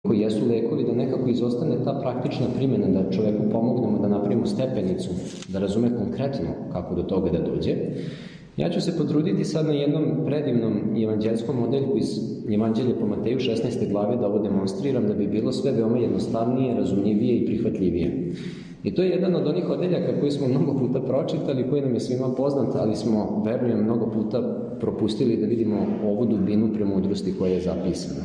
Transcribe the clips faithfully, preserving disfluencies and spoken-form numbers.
koji jesu lekovi, da nekako izostane ta praktična primjena, da čoveku pomognemo da napravimo stepenicu, da razume konkretno kako do toga da dođe. Ja ću se potruditi sad na jednom predivnom evanđelskom modeljku iz Evanđelja po Mateju šesnaeste glave da ovo demonstriram, da bi bilo sve veoma jednostavnije, razumljivije i prihvatljivije. I to je jedan od onih odeljaka koji smo mnogo puta pročitali, koji nam je svima poznat, ali smo, verujem, mnogo puta propustili da vidimo ovu dubinu premudrosti koja je zapisana.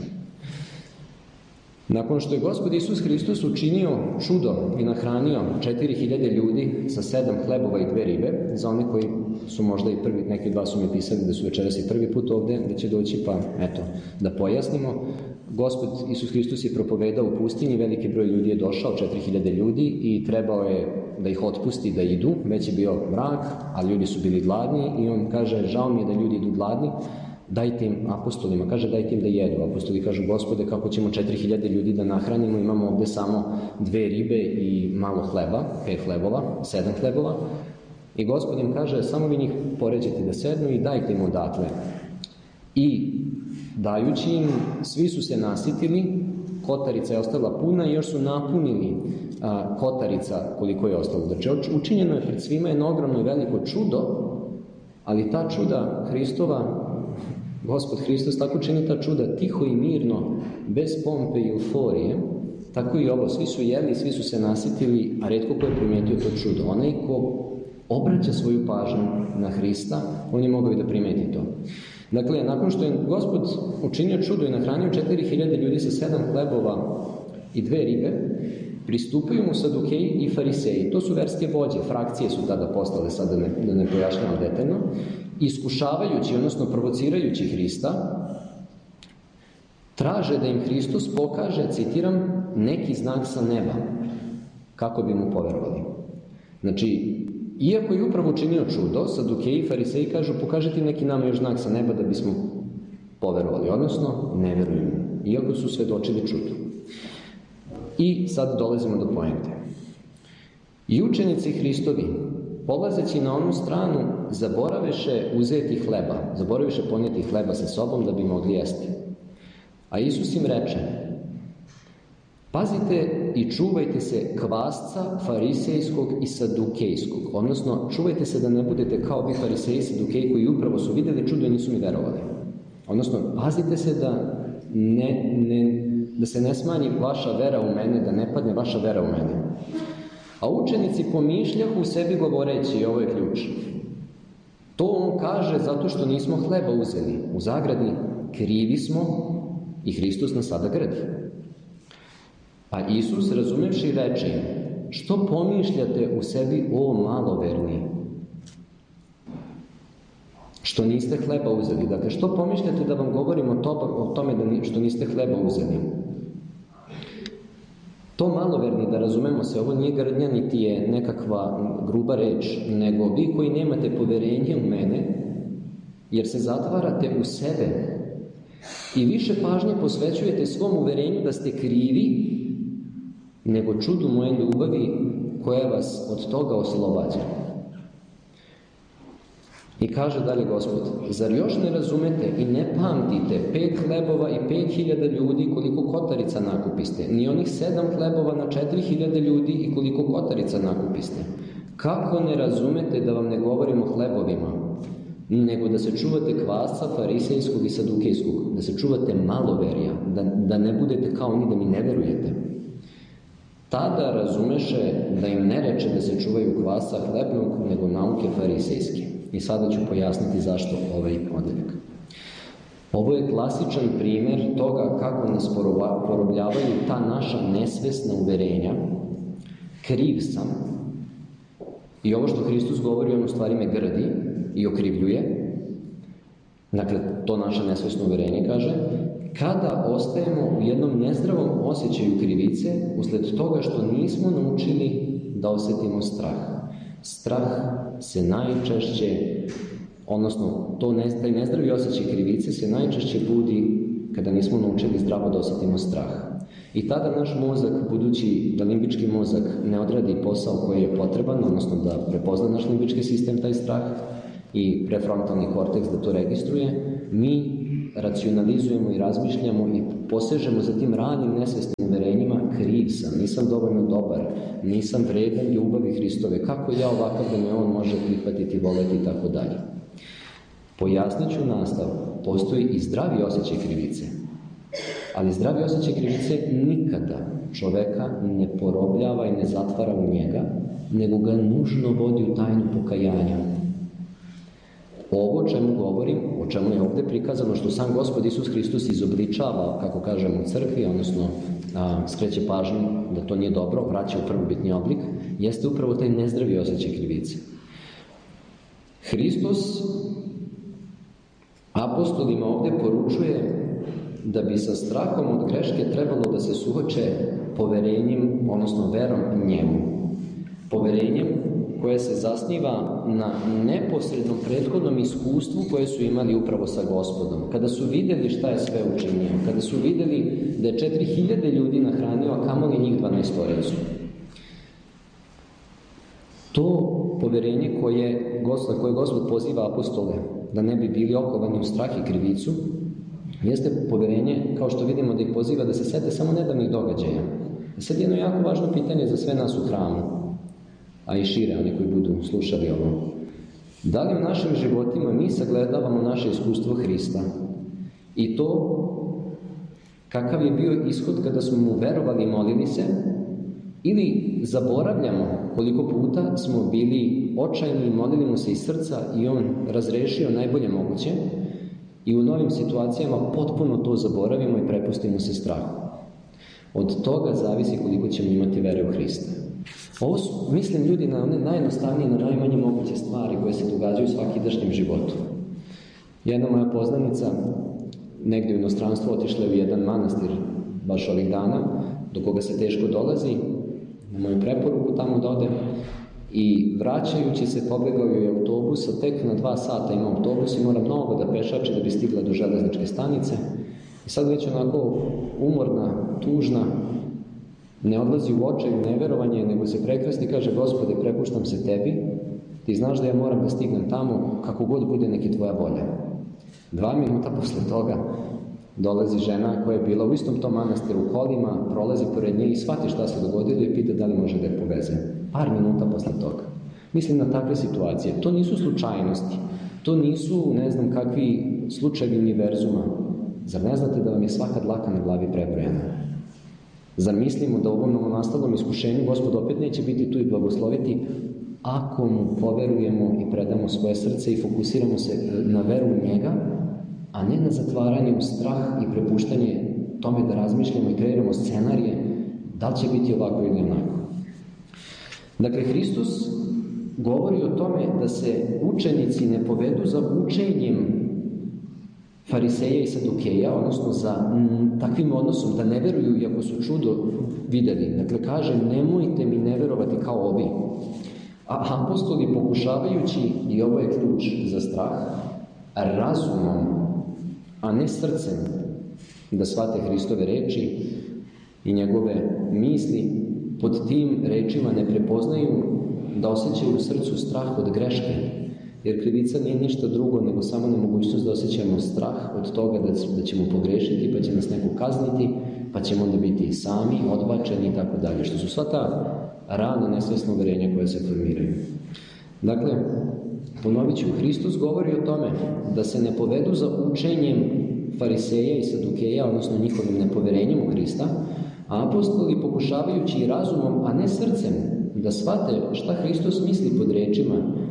Nakon što je Gospod Isus Hristos učinio čudo i nahranio četiri hiljade ljudi sa sedam hlebova i dve ribe, za one koji su možda i prvi, neki dva su mi pisali da su večeras i prvi put ovde, da će doći, pa eto, da pojasnimo. Gospod Isus Hristos je propovedao u pustinji, veliki broj ljudi je došao, četiri hiljade ljudi, i trebao je da ih otpusti da idu, već je bio mrak, a ljudi su bili gladni, i on kaže, žao mi je da ljudi idu gladni, dajte im apostolima, kaže dajte im da jedu. Apostoli kažu, Gospode, kako ćemo četiri hiljade ljudi da nahranimo, imamo ovde samo dve ribe i malo hleba, pet hlebova, sedam hlebova. I Gospod im kaže, samo vi njih poređete da sednu i dajte im odatle. I dajući im, svi su se nasitili, kotarica je ostala puna i još su napunili a, kotarica koliko je ostalo. Znači, učinjeno je pred svima jedno ogromno i veliko čudo, ali ta čuda Hristova, Gospod Hristos tako čini ta čuda tiho i mirno, bez pompe i euforije. Tako i ovo, svi su jeli, svi su se nasitili, a retko ko je primijetio to čudo. Onaj ko obraća svoju pažnju na Hrista, on je mogao i da primeti to. Dakle, nakon što je Gospod učinio čudo i nahranio četiri hiljade ljudi sa sedam hlebova i dve ribe, pristupaju mu Sadukeji i Fariseji. To su verske vođe, frakcije su tada postale, sad da ne, da ne pojašnjamo detaljno, iskušavajući, odnosno provocirajući Hrista, traže da im Hristos pokaže, citiram, neki znak sa neba, kako bi mu poverovali. Znači, iako je upravo učinio čudo, Sadukeji i Fariseji kažu, pokažite neki nama još znak sa neba da bismo poverovali, odnosno ne veruju, iako su svedočili čudu. I sad dolazimo do poente. I učenici Hristovi, polazeći na onu stranu, zaboraveše uzeti hleba, zaboraveše ponijeti hleba sa sobom da bi mogli jesti. A Isus im reče, pazite i čuvajte se kvasca farisejskog i sadukejskog, odnosno čuvajte se da ne budete kao vi fariseji i sadukeji koji upravo su videli čudo i nisu mi verovali. Odnosno, pazite se da, ne, ne, da se ne smanji vaša vera u mene, da ne padne vaša vera u mene. A učenici pomišljahu u sebi govoreći, i ovo je ključ, to on kaže zato što nismo hleba uzeli. U zagradi, krivi smo i Hristos nas sada gradi. A Isus, razumevši, reče im, što pomišljate u sebi, o maloverni? Što niste hleba uzeli. Dakle, što pomišljate da vam govorim o, to, o tome da što niste hleba uzeli? To maloverni, da razumemo se, ovo nije grdnja, niti je nekakva gruba reč, nego vi koji nemate poverenje u mene, jer se zatvarate u sebe i više pažnje posvećujete svom uverenju da ste krivi, nego čudu moje ljubavi koja vas od toga oslobađa. I kaže dalje Gospod, zar još ne razumete i ne pamtite pet hlebova i pet hiljada ljudi koliko kotarica nakupiste, ni onih sedam hlebova na četiri hiljade ljudi i koliko kotarica nakupiste? Kako ne razumete da vam ne govorim o hlebovima, nego da se čuvate kvasca farisejskog i sadukejskog, da se čuvate maloverja, da, da ne budete kao oni, da mi ne verujete? Tada razumeše da im ne reče da se čuvaju kvasa hlebnog, nego nauke farisejske. I sada ću pojasniti zašto ovaj odeljak. Ovo je klasičan primjer toga kako nas porobljavaju ta naša nesvesna uverenja. Kriv sam. I ovo što Hristos govori, on u stvari me grdi i okrivljuje. Dakle, to naše nesvesno uverenje kaže, kada ostajemo u jednom nezdravom osjećaju krivice usled toga što nismo naučili da osjetimo strah. Strah se najčešće, odnosno to ne, taj nezdravi osjećaj krivice se najčešće budi kada nismo naučili zdravo da osjetimo strah. I tada naš mozak, budući da limbički mozak ne odradi posao koji je potreban, odnosno da prepozna naš limbički sistem taj strah i prefrontalni korteks da to registruje, mi racionalizujemo i razmišljamo i posežemo za tim ranim nesvesnim uverenjima, kriv sam, nisam dovoljno dobar, nisam vredan ljubavi Hristove, kako ja ovakav da me on može prihvatiti, voleti i tako dalje. Pojasnit ću nastav, postoji i zdravi osjećaj krivice, ali zdravi osjećaj krivice nikada čoveka ne porobljava i ne zatvara u njega, nego ga nužno vodi u tajnu pokajanja. Ovo o čemu govorim, o čemu je ovdje prikazano, što sam Gospod Isus Hristos izobličava, kako kažemo u crkvi, odnosno a, skreće pažnju da to nije dobro, vraća u prvobitni oblik, jeste upravo taj nezdravi osjećaj krivice. Hristos apostolima ovdje poručuje da bi sa strahom od greške trebalo da se suoče poverenjem, odnosno verom njemu. Poverenjem koje se zasniva na neposrednom prethodnom iskustvu koje su imali upravo sa Gospodom. Kada su vidjeli šta je sve učinio, kada su vidjeli da je četiri hiljade ljudi nahranio, a kamoli njih dvanaestoricu. To poverenje koje Gospod, koje Gospod poziva apostole da ne bi bili okovani u strah i krivicu, jeste poverenje, kao što vidimo, da ih poziva da se sete samo nedavnih događaja. Sad jedno jako važno pitanje za sve nas u hramu, a i šire, oni koji budu slušali ovo. Da li u našim životima mi sagledavamo naše iskustvo Hrista i to kakav je bio ishod kada smo mu verovali i molili se, ili zaboravljamo koliko puta smo bili očajni i molili mu se iz srca i on razrešio najbolje moguće i u novim situacijama potpuno to zaboravimo i prepustimo se strahu. Od toga zavisi koliko ćemo imati vere u Hrista. Ovo su, mislim, ljudi na one najjednostavnije, na najmanje moguće stvari koje se događaju u svakidašnjem životu. Jedna moja poznanica negdje u inostranstvu otišla je u jedan manastir baš ovih dana, do koga se teško dolazi, na moju preporuku tamo da ode, i vraćajući se pobegao je autobus, a tek na dva sata ima autobus i mora mnogo da pešači da bi stigla do železničke stanice. I sad već onako umorna, tužna, ne odlazi u očaj, u neverovanje, nego se prekrasti i kaže: Gospode, prepuštam se tebi, ti znaš da ja moram da stignem tamo, kako god bude neki tvoja volja. Dva minuta posle toga dolazi žena koja je bila u istom tom manastiru kolima, prolazi pored nje i shvati šta se dogodilo i pita da li može da je poveze. Par minuta posle toga. Mislim na takve situacije. To nisu slučajnosti. To nisu, ne znam, kakvi slučajevi univerzuma. Zar ne znate da vam je svaka dlaka na glavi prebrojana? Zar mislimo da u ovom novonastalom iskušenju Gospod opet neće biti tu i blagosloviti ako mu poverujemo i predamo svoje srce i fokusiramo se na veru u njega, a ne na zatvaranje u strah i prepuštanje tome da razmišljamo i kreiramo scenarije da li će biti ovako ili onako. Dakle, Hristos govori o tome da se učenici ne povedu za učenjem fariseja i sadukeja, odnosno za m, takvim odnosom da ne veruju iako su čudo vidjeli. Dakle, kaže: nemojte mi ne verovati kao ovi. A apostoli, pokušavajući, i ovo je ključ za strah, razumom, a ne srcem, da shvate Hristove reči i njegove misli, pod tim rečima ne prepoznaju da osjećaju u srcu strah od greške, jer krivica nije ništa drugo nego samo nemogućnost da osjećamo strah od toga da, da ćemo pogrešiti, pa će nas neko kazniti, pa ćemo onda biti sami, odbačeni i tako dalje, što su sva ta rana nesvesna uverenja koja se formiraju. Dakle, ponovit ću, Hristos govori o tome da se ne povedu za učenjem fariseja i sadukeja, odnosno njihovim nepoverenjem u Hrista, a apostoli, pokušavajući razumom, a ne srcem, da shvate šta Hristos misli pod rečima,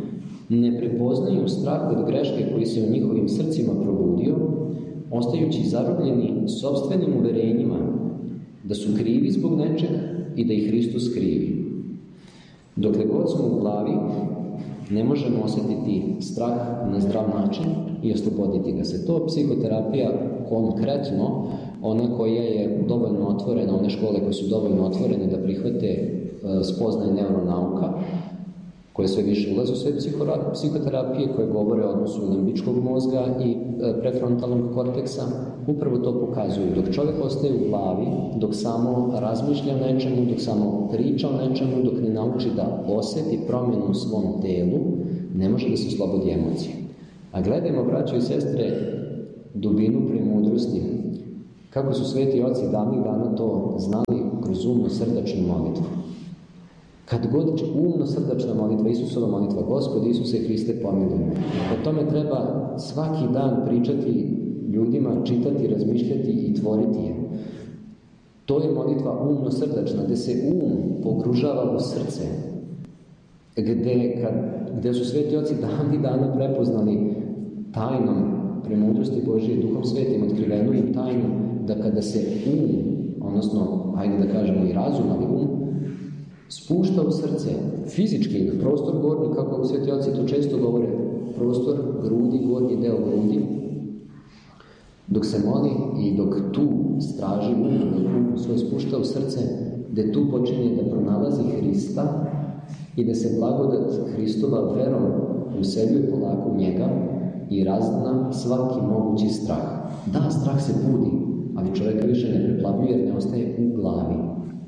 ne prepoznaju strah od greške koji se u njihovim srcima probudio, ostajući zarobljeni sopstvenim uverenjima da su krivi zbog nečeg i da ih Hristos krivi. Dokle god smo u glavi, ne možemo osjetiti strah na zdrav način i osloboditi ga se. To psihoterapija, konkretno ona koja je dovoljno otvorena, one škole koje su dovoljno otvorene da prihvate spoznaje neuronauka, koje sve više ulaze u sve psihoterapije, koje govore o odnosu limbičkog mozga i prefrontalnog korteksa, upravo to pokazuju. Dok čovjek ostaje u glavi, dok samo razmišlja o nečemu, dok samo priča o nečemu, dok ne nauči da osjeti promjenu u svom telu, ne može da se oslobodi emocije. A gledajmo, braćo i sestre, dubinu premudrosti. Kako su sveti oci davnih dana to znali kroz umno srdačnu molitvu. Kad god umno srdačna molitva, Isusova molitva, Gospodи Isuse Hriste pomiluj me. O tome treba svaki dan pričati ljudima, čitati, razmišljati i tvoriti je. To je molitva umno srdačna, gde se um pogružava u srce, gde, kad, gde su sveti oci davnih dana prepoznali tajnom premudrosti Božije, Duhom Svetim otkrivenu im tajnu, da kada se um, odnosno, hajde da kažemo i razum, ali um, spušta u srce, fizički, prostor gornji, kako sveti oci to često govore, prostor grudi, gornji deo grudi, dok se moli i dok tu straži um, dok um svoj spušta u srce, gde tu počinje da pronalazi Hrista i da se blagodat Hristova verom u sebi i polako u njega i razna svaki mogući strah. Da, strah se budi, ali čovjeka više ne preplavljuje jer ne ostaje u glavi.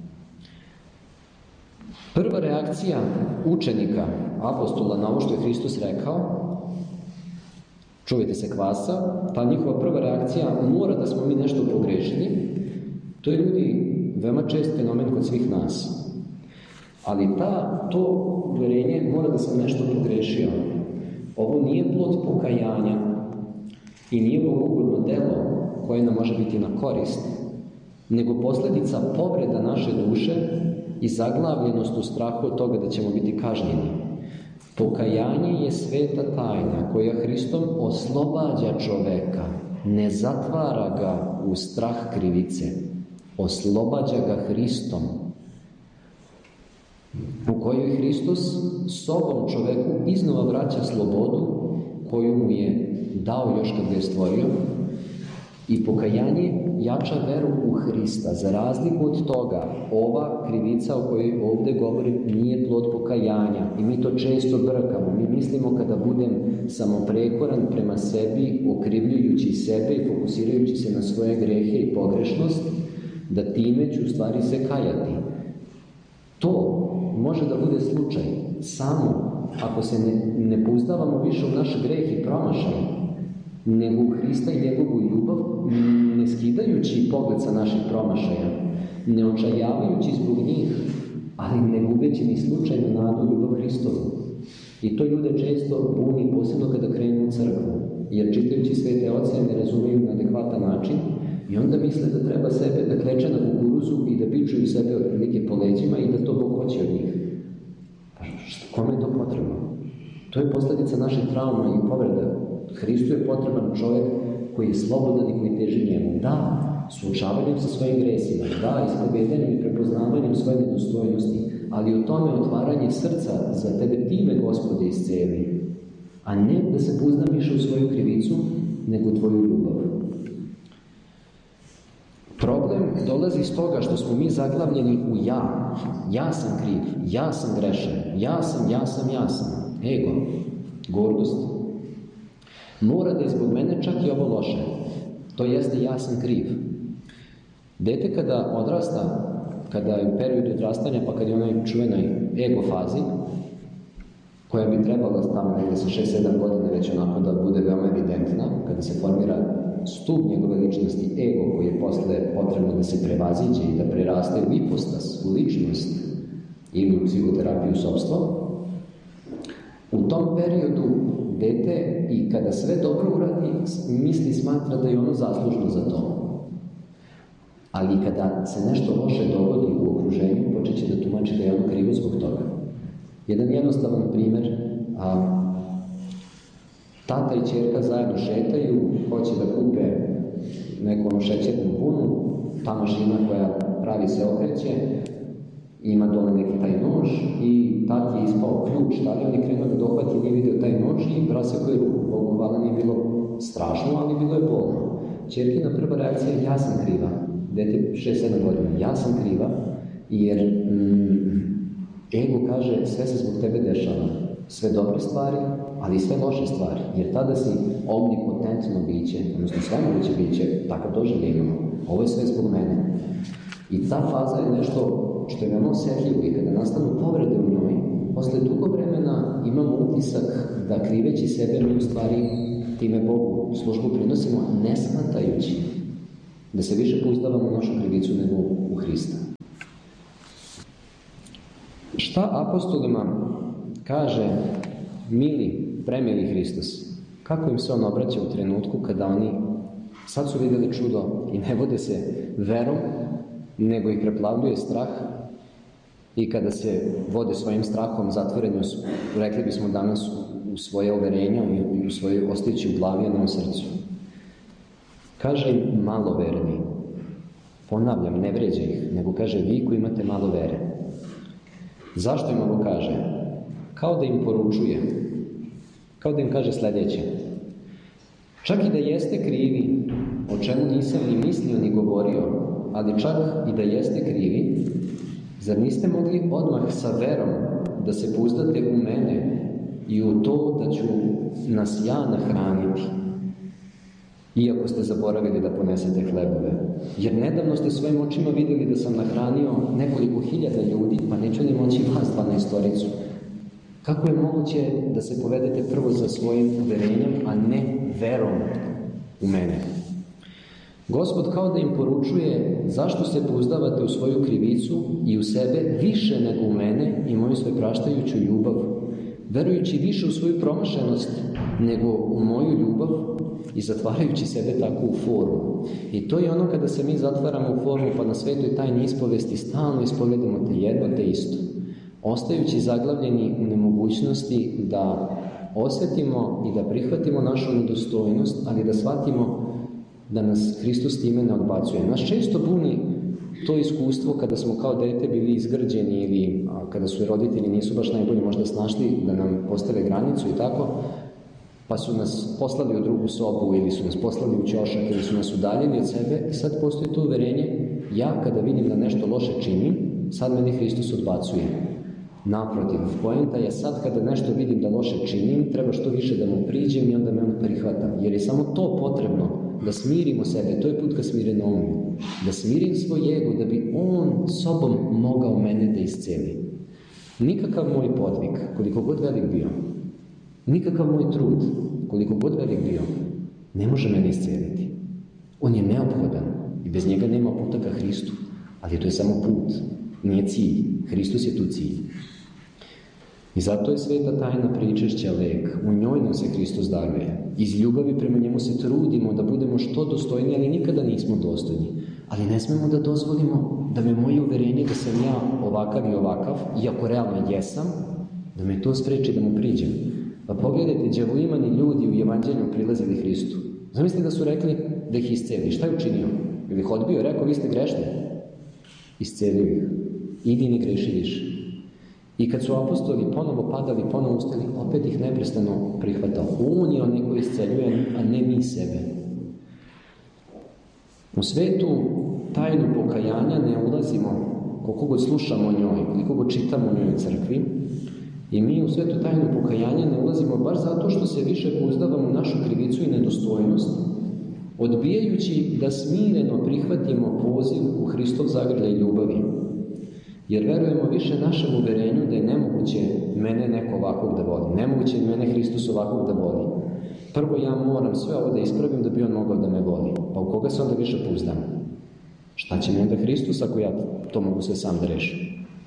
Prva reakcija učenika, apostola na ovo što je Hristos rekao, čuvajte se kvasa, ta njihova prva reakcija mora da smo mi nešto pogrešili. To je, ljudi, veoma čest fenomen kod svih nas. Ali ta, to uvjerenje mora da sam nešto pogrešio. Ovo nije plod pokajanja i nije bogugodno delo koje nam može biti na korist, nego posljedica povreda naše duše i zaglavljenost u strahu od toga da ćemo biti kažnjeni. Pokajanje je sveta tajna koja Hristom oslobađa čoveka, ne zatvara ga u strah krivice, oslobađa ga Hristom, u kojoj Hristos sobom čoveku iznova vraća slobodu koju mu je dao još kad ga je stvorio. I pokajanje jača veru u Hrista. Za razliku od toga, ova krivica o kojoj ovdje govorim nije plod pokajanja. I mi to često brkamo. Mi mislimo kada budem samoprekoran prema sebi, okrivljujući sebe i fokusirajući se na svoje grehe i pogrešnost, da time ću u stvari se kajati. To može da bude slučaj samo ako se ne, ne pouzdavamo više u naš greh i promašaj, nego u Hrista i njegovu ljubav, ne skidajući pogled sa naših promašaja, ne očajavajući zbog njih, ali ne gubeći ni slučajno nadu ljubav Hristovu. I to ljude često buni, posebno kada krenu u crkvu, jer čitajući svete oce ne razumiju na adekvatan način i onda misle da treba sebe da kleče na kukuruzu i da bičuju sebe otprilike po leđima i da to Bog hoće od njih. Pa kome je to potrebno? To je posljedica naših trauma i povreda. Hristu je potreban čovjek koji je slobodan i koji teži njemu. Da, suočavanjem sa svojim gresima, da, ispovedanjem i prepoznavanjem svoje nedostojnosti, ali u tome otvaranje srca za tebe time, Gospode, isceli, a ne da se pouzdam više u svoju krivicu, nego u tvoju ljubav. Problem dolazi iz toga što smo mi zaglavljeni u ja. Ja sam kriv, ja sam grešan, ja sam, ja sam, ja sam. Ego, gordost. Mora da je zbog mene čak i ovo loše. To jeste, ja sam kriv. Dete kada odrasta, kada je u periodu odrastanja, pa kad je onaj čuvenoj ego fazi, koja bi trebala tamo negdje sa šest sedam godina već onako da bude veoma evidentna, kada se formira stup njegove ličnosti, ego, koji je posle potrebno da se prevaziđe i da preraste u ipostas, u ličnost ili u psihoterapiju sopstva. U tom periodu dete, i kada sve dobro uradi, misli, smatra da je ono zaslužno za to. Ali kada se nešto loše dogodi u okruženju, počeće da tumači da je ono krivo zbog toga. Jedan jednostavan primjer, a, tata i ćerka zajedno šetaju, hoće da kupe neku ono šećernu bunu, ta mašina koja pravi se okreće, ima dole neki taj nož i tati je ispao ključ, tada on je krenuo da dohvati, nije vidio taj nož i rasekao je ruku. Bogu hvala, nije bilo strašno, ali bilo je bolno. Ćerkina prva reakcija je, ja sam kriva. Dete šest sedam godina, ja sam kriva, jer mm, ego kaže, sve se zbog tebe dešava. Sve dobre stvari, ali i sve loše stvari. Jer tada si omnipotentno biće, odnosno sve moguće biće, takav doživljaj imamo. Ovo je sve zbog mene. I ta faza je nešto što je veoma osjetljivo i kada nastanu povrede u njoj, posle dugo vremena imamo utisak da kriveći sebe mi u stvari time Bogu službu prinosimo ne shvatajući da se više pouzdavamo u našu krivicu nego u Hrista. Šta apostolima kaže mili, premili Hristos? Kako im se on obraća u trenutku kada oni sad su vidjeli čudo i ne vode se verom, nego ih preplavljuje strah, i kada se vode svojim strahom, zatvoreni su, rekli bismo danas, u svoje uverenja i u svoje ostajući u glavi, a ne u srcu. Kaže im maloverni. Ponavljam, ne vređa ih, nego kaže vi koji imate malo vere. Zašto im ovo kaže? Kao da im poručuje, kao da im kaže sljedeće. Čak i da jeste krivi, o čemu nisam ni mislio ni govorio, ali čak i da jeste krivi, zar niste mogli odmah sa verom da se pouzdate u mene i u to da ću nas ja nahraniti, iako ste zaboravili da ponesete hlebove? Jer nedavno ste svojim očima vidjeli da sam nahranio nekoliko hiljada ljudi, pa neću ni moći vas dvanaestoricu. Kako je moguće da se povedete prvo za svojim uverenjem, a ne verom u mene? Gospod kao da im poručuje zašto se pouzdavate u svoju krivicu i u sebe više nego u mene i moju svepraštajuću ljubav, verujući više u svoju promašenost nego u moju ljubav i zatvarajući sebe tako u formu. I to je ono kada se mi zatvaramo u formu, pa na svetoj tajni ispovesti stalno ispovedamo te jedno te isto, ostajući zaglavljeni u nemogućnosti da osjetimo i da prihvatimo našu nedostojnost, ali da shvatimo da nas Hristos time ne odbacuje. Nas često buni to iskustvo kada smo kao dete bili izgrđeni ili a, kada su roditelji nisu baš najbolje možda snašli da nam postave granicu i tako, pa su nas poslali u drugu sobu ili su nas poslali u ćošak ili su nas udaljili od sebe, i sad postoji to uverenje, ja kada vidim da nešto loše činim, sad meni Hristos odbacuje. Naprotiv, poenta je sad kada nešto vidim da loše činim, treba što više da mu priđem i onda me on prihvata, jer je samo to potrebno, da smirimo sebe. To je put ka smirenoumu. Da smirim svoj ego, da bi on sobom mogao mene da isceli. Nikakav moj podvig, koliko god velik bio, nikakav moj trud, koliko god velik bio, ne može mene isceliti. On je neophodan i bez njega nema puta ka Hristu, ali to je samo put, nije cilj. Hristos je tu cilj. I zato je sveta tajna pričešća lek. U njoj nam se Hristos daruje. Iz ljubavi prema njemu se trudimo da budemo što dostojni, ali nikada nismo dostojni. Ali ne smemo da dozvolimo da me moje uverenje da sam ja ovakav i ovakav, iako realno jesam, da me to spreči da mu priđem. Pa pogledajte, đavolimani ljudi u evanđelju prilazili Hristu. Zamislite da su rekli da ih isceli. Šta je učinio? Ili ih odbio, rekao, vi ste grešni. Iscelio ih. Idi ne greši više. I kad su apostoli ponovo padali, ponovo ustali, opet ih neprestano prihvatao. On je onaj koji isceljuje, a ne mi sebe. U svetu tajnu pokajanja ne ulazimo koliko god slušamo o njoj, koliko god čitamo o njoj u crkvi. I mi u svetu tajnu pokajanja ne ulazimo baš zato što se više pouzdavamo u našu krivicu i nedostojnost, odbijajući da smireno prihvatimo poziv u Hristov zagrljaj ljubavi. Jer verujemo više našem uverenju da je nemoguće mene neko ovakvog da voli. Nemoguće je mene Hristos ovakvog da voli. Prvo ja moram sve ovo da ispravim da bi on mogao da me voli. Pa u koga se onda više pouzdam? Šta će mi onda Hristos ako ja to mogu sve sam da rešim?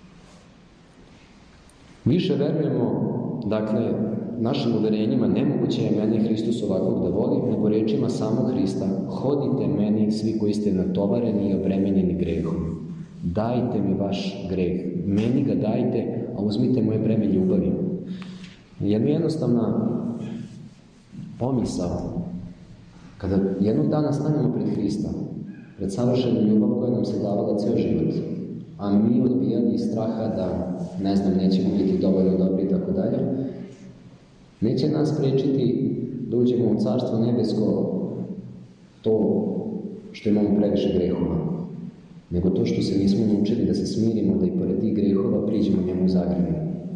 Više verujemo, dakle, našim uverenjima nemoguće je mene Hristos ovakvog da voli, nego rečima samog Hrista: hodite meni svi koji ste natovareni i obremenjeni grehom. Dajte mi vaš greh, meni ga dajte, a uzmite moje breme ljubavi. Jedna jednostavna pomisao, kada jednog dana stanemo pred Hrista, pred savršenom ljubav koja nam se davala ceo život, a mi odbijali iz straha da, ne znam, nećemo biti dovoljno dobri i tako dalje, neće nas sprečiti da uđemo u Carstvo nebesko to što imamo previše grehova, nego to što se nismo naučili da se smirimo, da i pored tih grehova priđemo njemu u zagrljaj.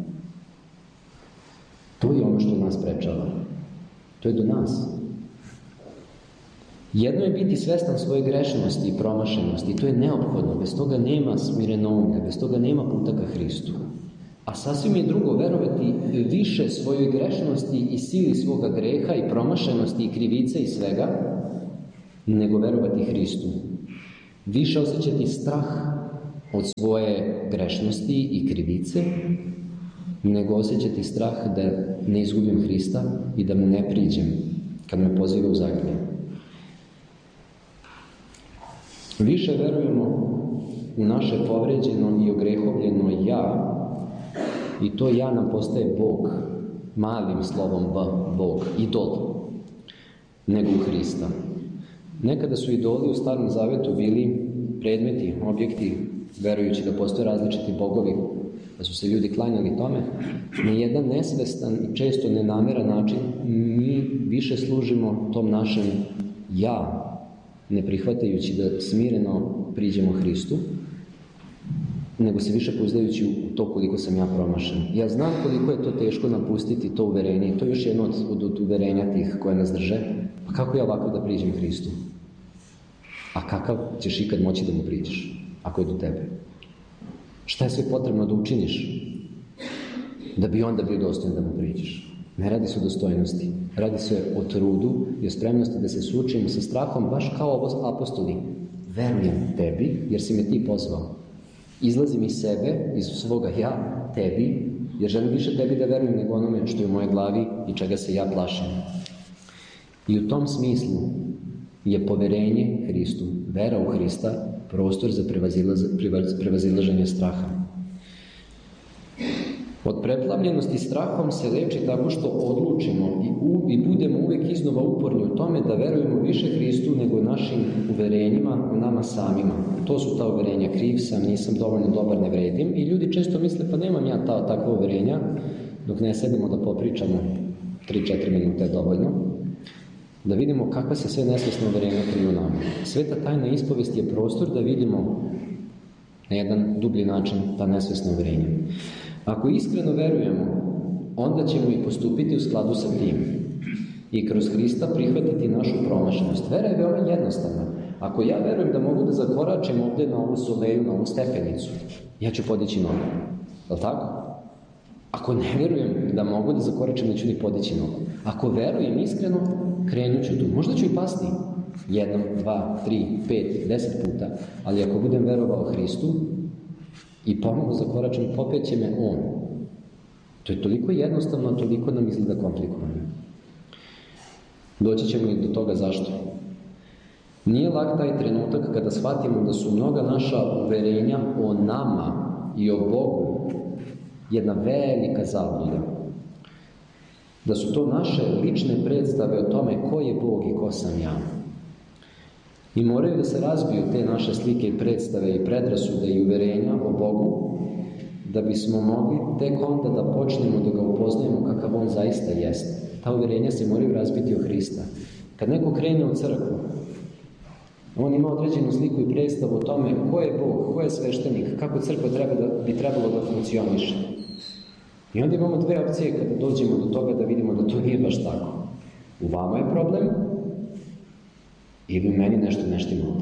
To je ono što nas sprečava. To je do nas. Jedno je biti svestan svoje grešnosti i promašenosti, i to je neophodno. Bez toga nema smirenovlja, bez toga nema puta ka Hristu. A sasvim je drugo verovati više svojoj grešnosti i sili svoga greha i promašenosti i krivice i svega, nego verovati Hristu. Više osjećati strah od svoje grešnosti i krivice, nego osjećati strah da ne izgubim Hrista i da mu ne priđem kad me poziva u zagrlje. Više verujemo u naše povređeno i ogrehovljeno ja, i to ja nam postaje Bog, malim slovom B, Bog, idol, nego u Hrista. Nekada su idoli u Starom Zavetu bili predmeti, objekti, verujući da postoje različiti bogovi, da su se ljudi klanjali tome. Na jedan nesvestan i često nenameran način mi više služimo tom našem ja, ne prihvatajući da smireno priđemo Hristu, nego se više pouzdajući u to koliko sam ja promašen. Ja znam koliko je to teško napustiti to uverenje. To je još jedno od, od uverenja tih koje nas drže. Pa kako ja ovako da priđem Hristu? A kakav ćeš ikad moći da mu priđeš, ako je do tebe? Šta je sve potrebno da učiniš da bi onda bio dostojan da mu priđeš? Ne radi se o dostojnosti. Radi se o trudu i o spremnosti da se suočim sa strahom, baš kao ovo apostoli. Verujem tebi, jer si me ti pozvao. Izlazim iz sebe, iz svoga ja, tebi, jer želim više tebi da verujem nego onome što je u mojoj glavi i čega se ja plašim. I u tom smislu je poverenje Hristu, vera u Hrista, prostor za prevazilaženje straha. Od preplavljenosti strahom se leči tako što odlučimo i, u, i budemo uvijek iznova uporni u tome da verujemo više Hristu nego našim uverenjima u nama samima. To su ta uverenja: kriv sam, nisam dovoljno dobar, ne vredim. I ljudi često misle, pa nemam ja ta, takva uverenja, dok ne sedemo da popričamo tri do četiri minute je dovoljno, da vidimo kakva se sve nesvesna uverenja kriju nama. Sveta tajna ispovest je prostor da vidimo na jedan dublji način ta nesvesna uverenja. Ako iskreno verujemo, onda ćemo i postupiti u skladu sa tim i kroz Hrista prihvatiti našu promašenost. Vera je veoma jednostavna. Ako ja verujem da mogu da zakoračim ovdje na ovu soleju, na ovu stepenicu, ja ću podići nogu. Je li tako? Ako ne verujem da mogu da zakoračim, neću ni podići nogu. Ako verujem iskreno, krenut ću tu. Možda ću i pasti. Jednom, dva, tri, pet, deset puta. Ali ako budem verovao Hristu i ponovo zakoračim, popet će me On. To je toliko jednostavno, toliko nam izgleda komplikovano. Doći ćemo i do toga zašto. Nije lak taj trenutak kada shvatimo da su mnoga naša uverenja o nama i o Bogu jedna velika zabluda. Da su to naše lične predstave o tome ko je Bog i ko sam ja. I moraju da se razbiju te naše slike i predstave i predrasude i uverenja o Bogu, da bismo mogli tek onda da počnemo da ga upoznajemo kakav On zaista jeste. Ta uverenja se moraju razbiti o Hrista. Kad neko krene u crkvu, on ima određenu sliku i predstavu o tome ko je Bog, ko je sveštenik, kako crkva treba da, bi trebalo da funkcioniše. I onda imamo dve opcije kada dođemo do toga da vidimo da to nije baš tako. U vama je problem ili u meni nešto nešto ima.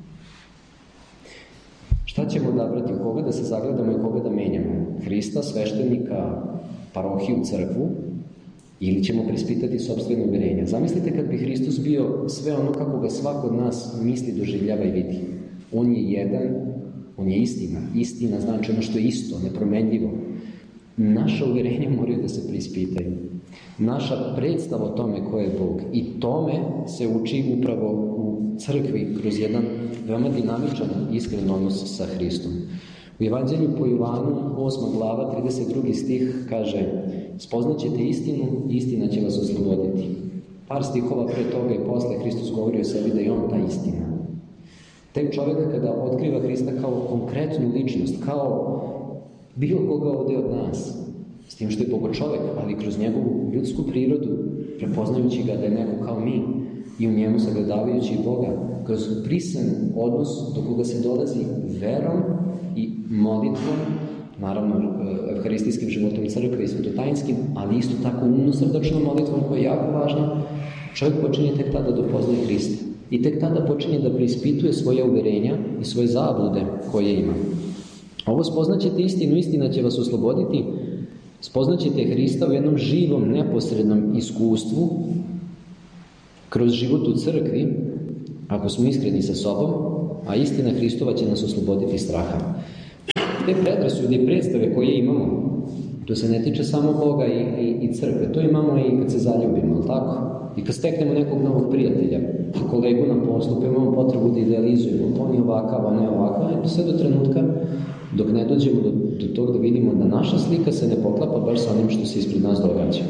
Šta ćemo odabrati? U koga da se zagledamo i koga da menjamo? Hrista, sveštenika, parohiju, crkvu, ili ćemo prispitati sopstvene uverenja? Zamislite kad bi Hristos bio sve ono kako ga svako od nas misli, doživljava i vidi. On je jedan, on je istina. Istina znači ono što je isto, nepromenljivo. Naša uverenja moraju da se prispitaju. Naša predstava o tome ko je Bog. I tome se uči upravo u crkvi kroz jedan veoma dinamičan, iskren odnos sa Hristom. U Evanđelju po Jovanu, osma glava, trideset drugi stih, kaže: spoznaćete istinu i istina će vas osloboditi. Par stihova pre toga i posle Hristos govori o sebi da je On ta istina. Tek čovjek kada otkriva Hrista kao konkretnu ličnost, kao bilo koga ovdje od nas, s tim što je Bogo čovjek, ali kroz njegovu ljudsku prirodu, prepoznajući ga da je neko kao mi i u njemu sagledavajući Boga, kroz prisan odnos do koga se dolazi verom i molitvom, naravno evharistijskim životom crkve i svetotajinskim, ali isto tako umno-srdačnom molitvom koja je jako važna, čovjek počinje tek tada da poznaje Hrista. I tek tada počinje da preispituje svoje uverenja i svoje zablude koje ima. Ovo spoznaćete istinu, istina će vas osloboditi. Spoznaćete Hrista u jednom živom, neposrednom iskustvu kroz život u crkvi, ako smo iskreni sa sobom, a istina Hristova će nas osloboditi straha. Te predrasude i predstave koje imamo, to se ne tiče samo Boga i, i, i crkve, to imamo i kad se zaljubimo, ali tako? I kad steknemo nekog novog prijatelja, pa kolegu na poslu, pa imamo potrebu da idealizujemo, pa on je ovakav, a ne ovakav, a sve do trenutka dok ne dođemo do, do tog da vidimo da naša slika se ne poklapa baš sa onim što se ispred nas događa.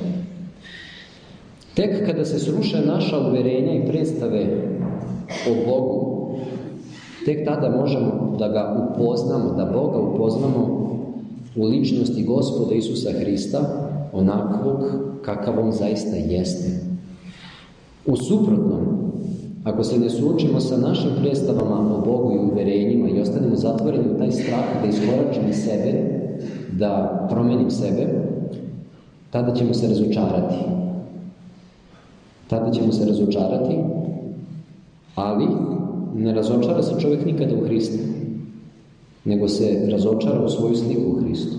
Tek kada se sruše naša uverenja i predstave o Bogu, tek tada možemo da ga upoznamo, da Boga upoznamo u ličnosti Gospoda Isusa Hrista, onakvog kakav on zaista jeste. U suprotnom, ako se ne suočimo sa našim predstavama o Bogu i uverenjima i ostanemo zatvoreni u taj strah da iskoračim iz sebe, da promenim sebe, tada ćemo se razočarati. Tada ćemo se razočarati, ali ne razočara se čovjek nikada u Hrista, nego se razočara u svoju sliku u Hristu.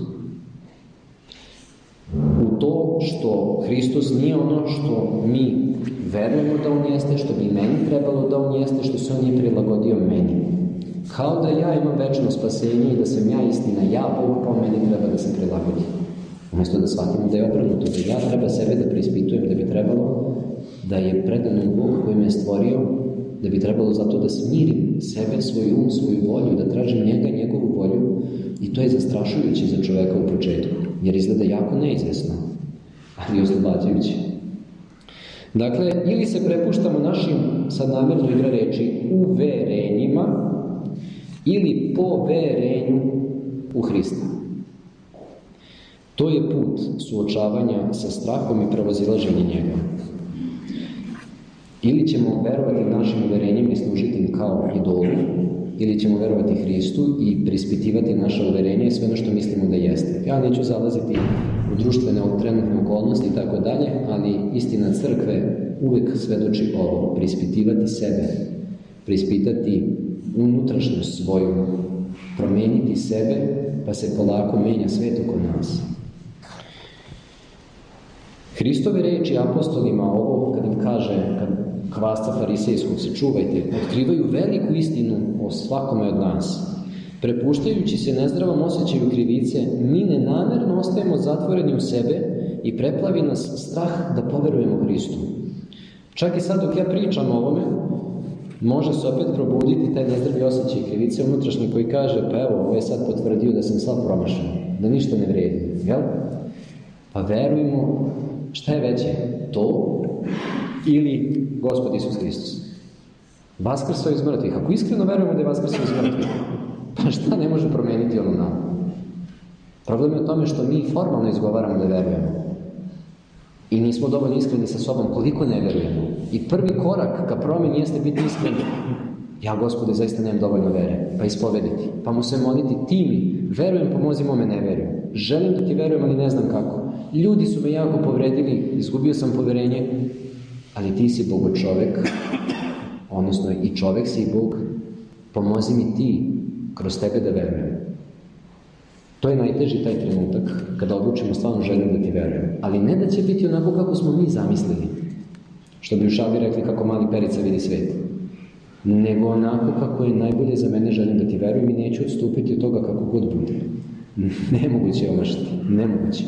U to što Hristos nije ono što mi verujemo da on jeste, što bi meni trebalo da on jeste, što se on nije prilagodio meni. Kao da ja imam večno spasenje i da sam ja istina, ja Bog, pa meni treba da se prilagodi. Umjesto da shvatimo da je obrnuto, da ja treba sebe da preispitujem, da bi trebalo da je predan Bog koji me je stvorio, da bi trebalo zato da smirim sebe, svoj um, svoju volju, da tražim njega, njegovu volju, i to je zastrašujuće za čoveka u početku, jer izgleda jako neizvesno, ali oslobađajuće. Dakle, ili se prepuštamo našim, sad namjerno igra reči, uverenjima, ili poverenju u Hrista. To je put suočavanja sa strahom i prevazilaženja njega. Ili ćemo verovati našim uverenjima i služiti im kao idolu, ili ćemo verovati Hristu i prispitivati naše uverenje i sve ono što mislimo da jeste. Ja neću zalaziti u društvene trenutne okolnosti i tako dalje, ali istina crkve uvek svedoči ovo, prispitivati sebe, prispitati unutrašnjost svoju, promeniti sebe, pa se polako menja svet oko nas. Hristove reči apostolima ovo, kad im kaže, kad kvasca farisejskog se čuvajte, otkrivaju veliku istinu o svakome od nas. Prepuštajući se nezdravom osjećaju krivice, mi nenamerno ostajemo zatvoreni u sebe i preplavi nas strah da poverujemo Hristu. Čak i sad dok ja pričam o ovome, može se opet probuditi taj nezdravi osjećaj krivice unutrašnji koji kaže, pa evo, ovo je sad potvrdio da sam sad promašan, da ništa ne vredi, jel? Pa verujemo, šta je veće, to ili Gospod Isus Hristos? Vaskrsao iz mrtvih. Ako iskreno verujemo da je vaskrsao iz mrtvih, pa šta ne može promeniti ono nama? Problem je u tome što mi formalno izgovaramo da verujemo. I nismo dovoljno iskreni sa sobom koliko ne verujemo. I prvi korak ka promjeni jeste biti iskren. Ja, Gospode, zaista nemam dovoljno vere. Pa ispovediti. Pa mu se moliti, ti mi, verujem, pomozi mome, ne verujem. Želim da ti verujem, ali ne znam kako. Ljudi su me jako povredili, izgubio sam poverenje, ali ti si Bogo čovek, odnosno i čovek si i Bog, pomozi mi ti kroz tebe da verujem. To je najteži taj trenutak kada odlučimo stvarno želim da ti verujem. Ali ne da će biti onako kako smo mi zamislili, što bi u šali rekli kako mali perica vidi svet, nego onako kako je najbolje za mene, želim da ti verujem i neću odstupiti od toga kako god bude. Nemoguće je omašati, nemoguće.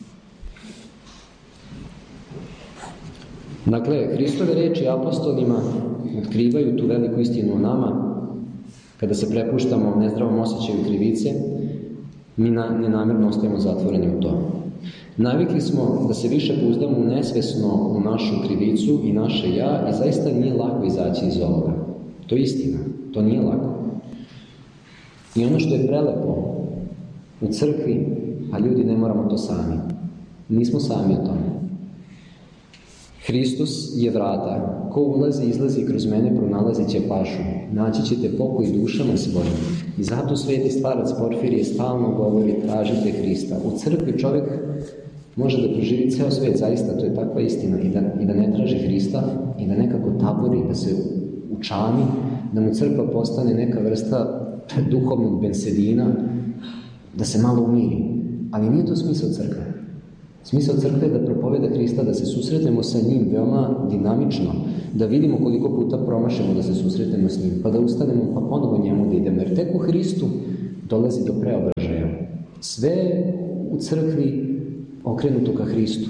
Dakle, Hristove reči apostolima otkrivaju tu veliku istinu o nama. Kada se prepuštamo nezdravom osjećaju krivice, mi na, nenamjerno ostajemo zatvoreni u to. Navikli smo da se više pouzdamo u nesvesno u našu krivicu i naše ja i zaista nije lako izaći iz ovoga. To je istina, to nije lako. I ono što je prelepo u crkvi, a ljudi ne moramo to sami. Nismo sami o tome. Hristos je vrata. Ko ulazi i izlazi kroz mene, pronalazit će pašu. Naći ćete pokoj dušama svojim. I zato sveti stvarac Porfirije stalno govori, tražite Hrista. U crkvi čovjek može da proživi ceo svet, zaista, to je takva istina. I da, i da ne traži Hrista, i da nekako tabori, da se učani, da mu crkva postane neka vrsta duhovnog bensedina, da se malo umiri. Ali nije to smisao crkve. Smisao crkve je da propoveda Hrista, da se susretnemo sa njim veoma dinamično, da vidimo koliko puta promašemo da se susretnemo s njim, pa da ustanemo, pa ponovo njemu da idemo. Jer tek u Hristu dolazi do preobražaja. Sve u crkvi okrenuto ka Hristu.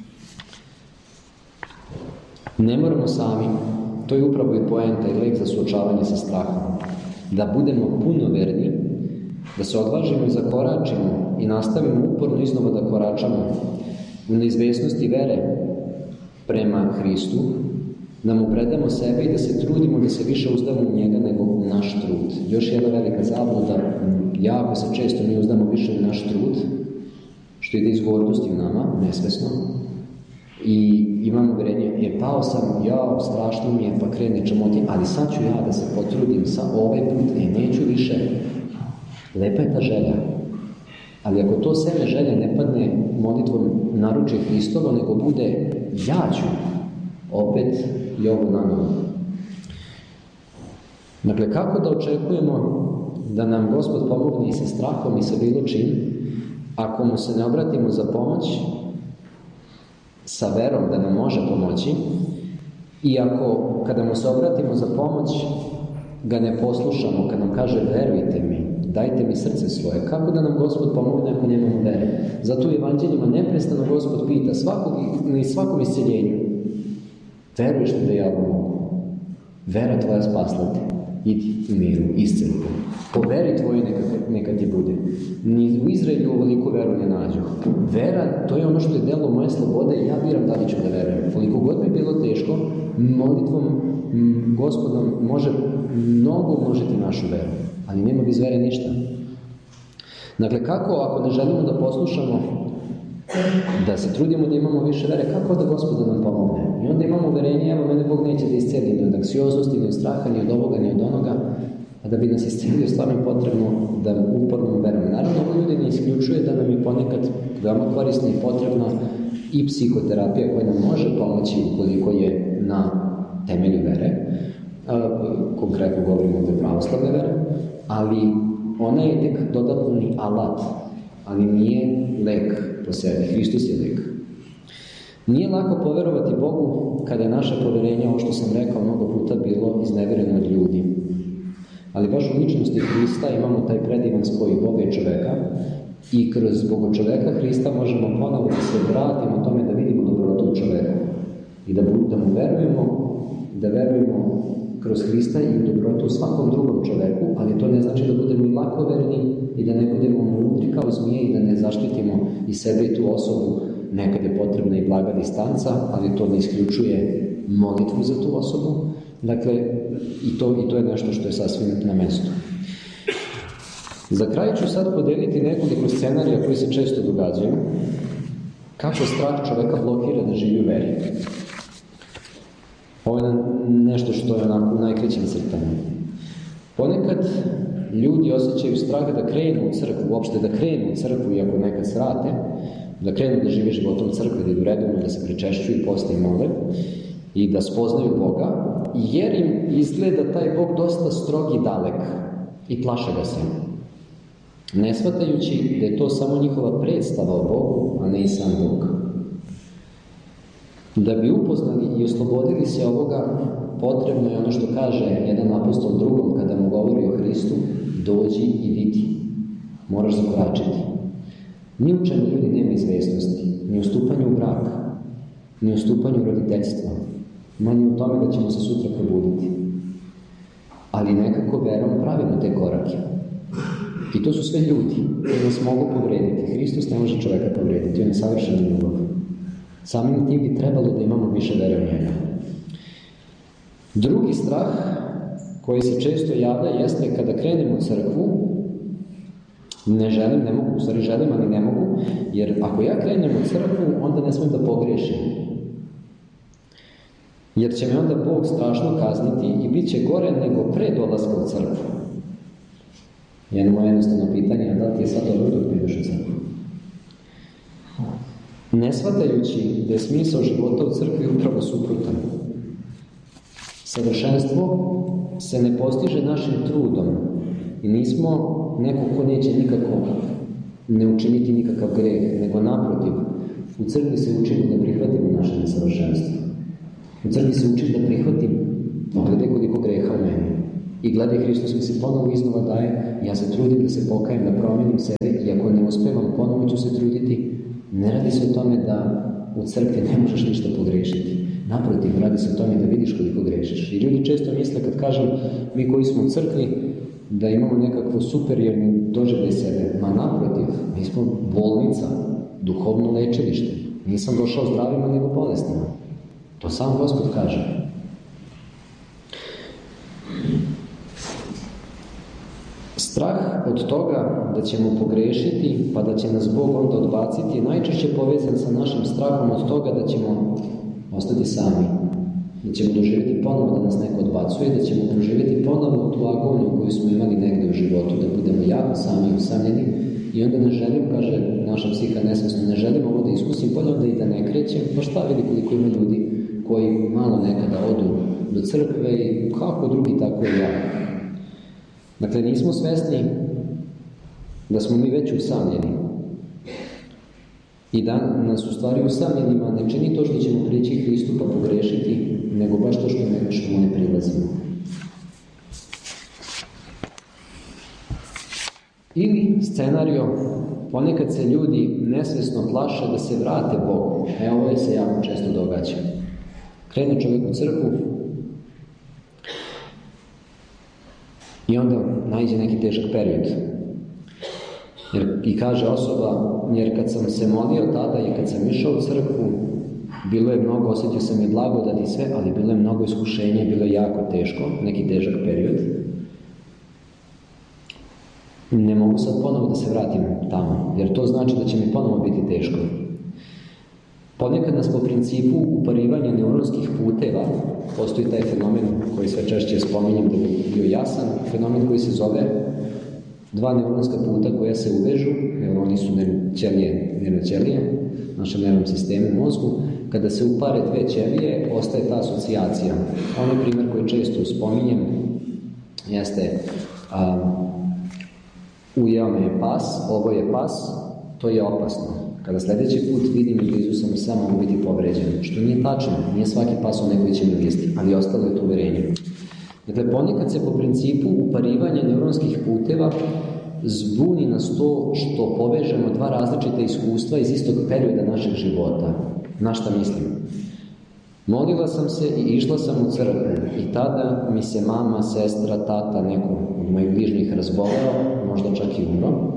Ne moramo sami, to je upravo i poenta i lek za suočavanje sa strahom. Da budemo punoverni, da se odvažimo i zakoračimo i nastavimo uporno iznova da koračamo u neizvesnosti vere prema Hristu, da mu predamo sebe i da se trudimo da se više uzdamo u njega nego u naš trud. Još jedna velika zabluda, jako se često mi uzdamo više u naš trud, što ide iz gordosti u nama, nesvesno, i imamo uvjerenje, je pao sam, ja, strašno mi je, pa krene čamoti, ali sad ću ja da se potrudim sa ovaj put, e, neću više. Lepa je ta želja, ali ako to seme želja ne padne molitvom naručje Hristovo, nego bude ja ću, opet i ovo nanovo. Dakle, kako da očekujemo da nam Gospod pomogne i sa strahom i sa bilo čim, ako mu se ne obratimo za pomoć, sa verom da nam može pomoći, i ako, kada mu se obratimo za pomoć, ga ne poslušamo, kad nam kaže verujte mi, dajte mi srce svoje, kako da nam Gospod pomogne ako nemamo vere? Zato u evanđeljima neprestano Gospod pita svakog, i svakom isceljenju, veruješ li da ja ovo mogu? Vera tvoja spasla te, idi u miru, isceli te. Po veri tvojoj neka, neka ti bude. Ni u Izraelju ovoliku veru ne nađu. Vera, to je ono što je delo moje slobode i ja biram da li ću da verujem. Koliko god mi bilo teško, molitvom Gospodom može mnogo umnožiti našu veru, ali nema bez vere ništa. Dakle, kako ako ne želimo da poslušamo, da se trudimo da imamo više vere, kako da Gospod nam pomogne? I onda imamo uverenje, evo mene Bog neće da isceli ni od anksioznosti, ni od straha, ni od ovoga, ni od onoga, a da bi nas iscelio stvarno je potrebno da uporno verujemo. Naravno, ovo ljudi ne isključuje da nam je ponekad veoma korisna i potrebna i psihoterapija koja nam može pomoći ukoliko je na temelju vere, konkretno govorimo ovdje pravoslavne vere, ali ona je tek dodatni alat, ali nije lek po sebi. Hristos je lek. Nije lako poverovati Bogu kada je naše poverenje, ovo što sam rekao mnogo puta, bilo iznevereno od ljudi. Ali baš u ličnosti Hrista imamo taj predivan spoj Boga i čoveka i kroz Boga čoveka Hrista možemo ponovo da se vratimo tome da vidimo dobrotu u čoveku i da, da mu verujemo, da verujemo kroz Hrista i u dobrotu u svakom drugom čoveku, ali to ne znači da budemo i lakoverni i da ne budemo mudri kao zmije i da ne zaštitimo i sebe i tu osobu. Nekad je potrebna i blaga distanca, ali to ne isključuje molitvu za tu osobu. Dakle, i to, i to je nešto što je sasvim na mestu. Za kraj ću sad podeliti nekoliko scenarija koji se često događaju. Kako strah čoveka blokira da živi u veri. Ovo je nešto što je onako u najkraćim crtama. Ponekad ljudi osjećaju strah da krenu u crkvu, uopšte da krenu u crkvu, iako nekad srate, da krenu da žive životom crkve, da idu redovno, da se prečešćuju i poste i mole i da spoznaju Boga, jer im izgleda taj Bog dosta strog i dalek i plaše ga se. Ne shvatajući da je to samo njihova predstava o Bogu, a ne i sam Bog. Da bi upoznali i oslobodili se ovoga, potrebno je ono što kaže jedan apostol drugom kada mu govori o Hristu, dođi i vidi. Moraš zakoračiti. Ni u čemu ljudi nema izvesnosti, ni u stupanju u brak, ni u stupanju u roditeljstvo, manje u tome da ćemo se sutra probuditi. Ali nekako verom pravimo te korake. I to su sve ljudi koji nas mogu povrediti. Hristos ne može čoveka povrediti, on je savršena ljubav. Samim tim bi trebalo da imamo više vere u njega. Drugi strah koji se često javlja jeste kada krenemo u crkvu, ne želim, ne mogu, u stvari želim, ali ne mogu, jer ako ja krenem u crkvu, onda ne smem da pogrešim. Jer će me onda Bog strašno kazniti i bit će gore nego pre dolaska u crkvu. Jedno moje jednostavno pitanje je da ti je sad dobro dok ideš u crkvu. Ne shvatajući da je smisao života u crkvi upravo suprotan. Savršenstvo se ne postiže našim trudom i nismo neko ko neće nikako ne učiniti nikakav greh, nego naprotiv, u crkvi se učimo da prihvatimo naše nesavršenstvo. U crkvi se učiš da prihvatim, gledaj koliko greha u meni. I gledaj, Hristos mi se ponovo iznova daje, ja se trudim da se pokajem, da promenim sebe, i ako ne uspevam, ponovo ću se truditi. Ne radi se o tome da u crkvi ne možeš ništa pogrešiti. Naprotiv, radi se o tome da vidiš koliko grešiš. I ljudi često misle, kad kažem mi koji smo u crkvi, da imamo nekakvo superiorni doživljaj sebe. Ma naprotiv, mi smo bolnica, duhovno lečilište. Nisam došao zdravima nego bolesnima. To sam Gospod kaže. Strah od toga da ćemo pogrešiti, pa da će nas Bog onda odbaciti, je najčešće povezan sa našim strahom od toga da ćemo ostati sami. Da ćemo doživjeti ponovo da nas neko odbacuje, da ćemo proživjeti ponovo tu agoniju koju smo imali negdje u životu, da budemo jako sami i usamljeni. I onda ne želim, kaže naša psiha nesvesno, ne želim ovo da iskusim, ponovno da i da ne krećem, pa šta vidi koliko ima ljudi koji malo nekada odu do crkve i kako drugi, tako i ja. Dakle, nismo svesni da smo mi već usamljeni i da nas u stvari usamljenima ne čini to što ćemo prići Hristu pa pogrešiti, nego baš to što, ne, što mu ne prilazimo. Ili scenario, ponekad se ljudi nesvesno plaše da se vrate Bogu. E, ovo je se jako često događa. Krene čovjek u crkvu i onda naiđe neki težak period. Jer, i kaže osoba, jer kad sam se molio tada i kad sam išao u crkvu, bilo je mnogo, osjetio sam i blagodat i sve, ali bilo je mnogo iskušenja, bilo je jako teško, neki težak period. Ne mogu sad ponovo da se vratim tamo, jer to znači da će mi ponovo biti teško. Ponekad nas po principu uparivanja neuronskih puteva, postoji taj fenomen koji sve češće spominjem da bi bio jasan, fenomen koji se zove dva neuronska puta koja se uvežu, jer oni su ćelije, nervne ćelije, našem nervnom sistemu u mozgu. Kada se upare dve ćelije, ostaje ta asocijacija. Onaj primjer koji često spominjem jeste a, ujeo me je pas, ovo je pas, to je opasno. Kada sljedeći put vidim i blizu sam samo mogu biti povređen, što nije tačno, nije svaki pas onaj koji će mi uvijesti, ali ostalo je to uvjerenje. Dakle, ponekad se po principu uparivanja neuronskih puteva zbuni nas to što povežemo dva različita iskustva iz istog perioda našeg života. Na šta mislim? Molila sam se i išla sam u crkvu i tada mi se mama, sestra, tata, neko od mojih bližnjih razboleo, možda čak i umro.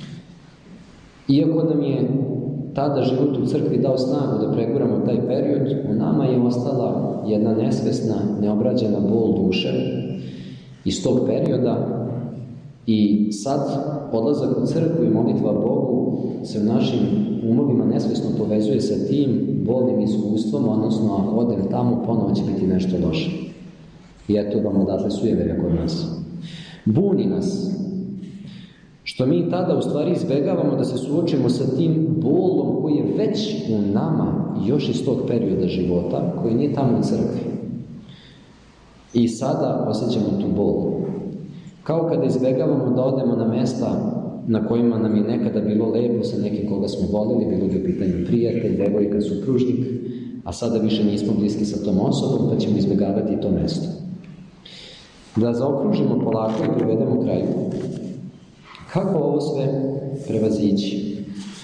Iako nam je tada život u crkvi dao snagu da preguramo taj period, u nama je ostala jedna nesvesna, neobrađena bol duše iz tog perioda i sad odlazak u crkvu i molitva Bogu se u našim umovima nesvesno povezuje sa tim bolnim iskustvom, odnosno ako odem tamo, ponovo će biti nešto loše. I eto vam odatle sujeverja kod nas. Buni nas što mi tada u stvari izbegavamo da se suočimo sa tim bolom koji je već u nama još iz tog perioda života, koji nije tamo u crkvi. I sada osjećamo tu bol. Kao kada izbegavamo da odemo na mesta na kojima nam je nekada bilo lepo sa nekim koga smo volili, bilo bi u pitanju prijatelj, devojka, supružnik, a sada više nismo bliski sa tom osobom, pa ćemo izbegavati to mesto. Da zaokružimo polako i privedemo kraju. Kako ovo sve prevazići?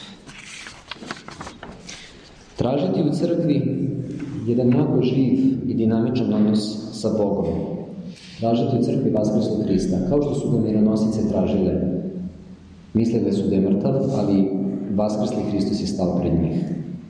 Tražiti u crkvi jedan jako živ i dinamičan odnos sa Bogom. Tražiti u crkvi vaskrslog Hrista, kao što su ga mironosice tražile. Mislile su da je mrtav, ali vaskrsli Hristos je stao pred njih.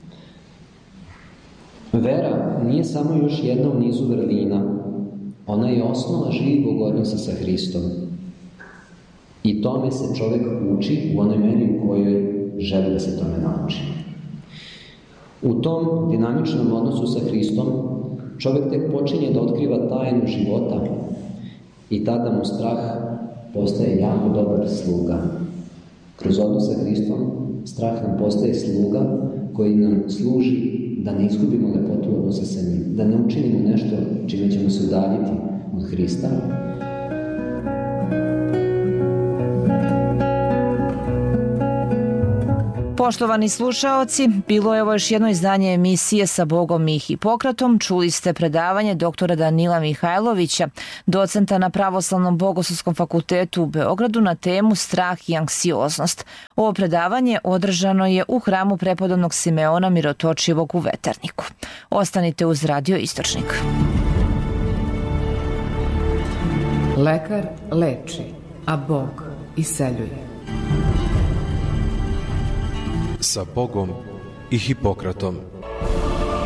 Vera nije samo još jedna u nizu vrlina. Ona je osnova živog odnosa sa Hristom. I tome se čovjek uči u onoj meri u kojoj želi da se tome nauči. U tom dinamičnom odnosu sa Hristom čovjek tek počinje da otkriva tajnu života i tada mu strah postaje jako dobar sluga. Kroz odnos sa Hristom strah nam postaje sluga koji nam služi da ne izgubimo lepotu odnosa sa njim, da ne učinimo nešto čime ćemo se udaljiti od Hrista. Poštovani slušaoci, bilo je ovo još jedno izdanje emisije Sa Bogom i Hipokratom. Čuli ste predavanje doktora Danila Mihajlovića, docenta na Pravoslavnom Bogoslovskom fakultetu u Beogradu na temu strah i anksioznost. Ovo predavanje održano je u hramu prepodobnog Simeona Mirotočivog u Veterniku. Ostanite uz Radio Istočnik. Lekar leči, a Bog iseljuje. Sa Bogom i Hipokratom.